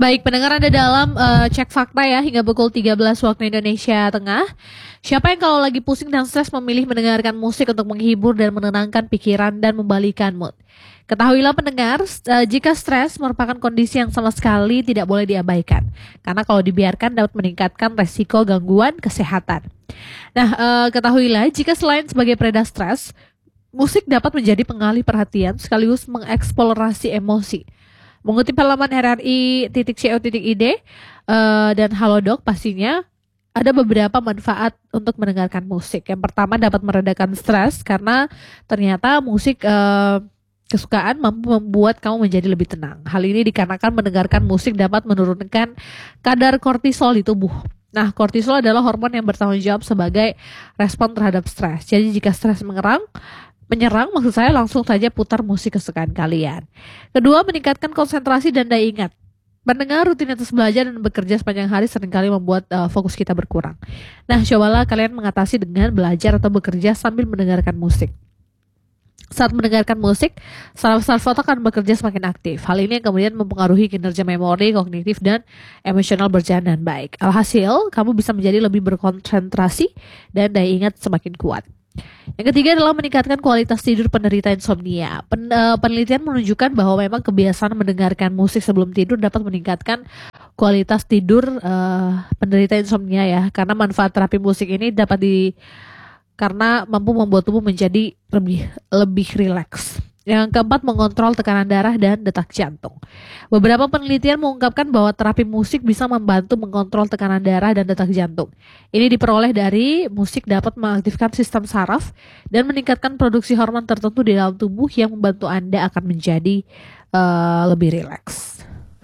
Baik, pendengar Anda dalam cek fakta ya hingga pukul 13 waktu Indonesia Tengah. Siapa yang kalau lagi pusing dan stres memilih mendengarkan musik untuk menghibur dan menenangkan pikiran dan membalikan mood? Ketahuilah pendengar, jika stres merupakan kondisi yang sama sekali tidak boleh diabaikan. Karena kalau dibiarkan dapat meningkatkan resiko gangguan kesehatan. Nah, ketahuilah jika selain sebagai pereda stres, musik dapat menjadi pengalih perhatian sekaligus mengeksplorasi emosi. Mengutip halaman rri.co.id dan Halodoc pastinya ada beberapa manfaat untuk mendengarkan musik. Yang pertama dapat meredakan stres karena ternyata musik kesukaan mampu membuat kamu menjadi lebih tenang. Hal ini dikarenakan mendengarkan musik dapat menurunkan kadar kortisol di tubuh. Nah, kortisol adalah hormon yang bertanggung jawab sebagai respon terhadap stres. Jadi jika stres menyerang, maksud saya langsung saja putar musik kesukaan kalian. Kedua, meningkatkan konsentrasi dan daya ingat. Mendengar rutinitas belajar dan bekerja sepanjang hari seringkali membuat fokus kita berkurang. Nah, cobalah kalian mengatasi dengan belajar atau bekerja sambil mendengarkan musik. Saat mendengarkan musik, saraf-saraf otak akan bekerja semakin aktif. Hal ini yang kemudian mempengaruhi kinerja memori, kognitif, dan emosional berjalan dengan baik. Alhasil, kamu bisa menjadi lebih berkonsentrasi dan daya ingat semakin kuat. Yang ketiga adalah meningkatkan kualitas tidur penderita insomnia. Penelitian menunjukkan bahwa memang kebiasaan mendengarkan musik sebelum tidur dapat meningkatkan kualitas tidur penderita insomnia ya. Karena manfaat terapi musik ini karena mampu membuat tubuh menjadi lebih rileks. Yang keempat, mengontrol tekanan darah dan detak jantung. Beberapa penelitian mengungkapkan bahwa terapi musik bisa membantu mengontrol tekanan darah dan detak jantung. Ini diperoleh dari musik dapat mengaktifkan sistem saraf dan meningkatkan produksi hormon tertentu di dalam tubuh yang membantu Anda akan menjadi lebih rileks.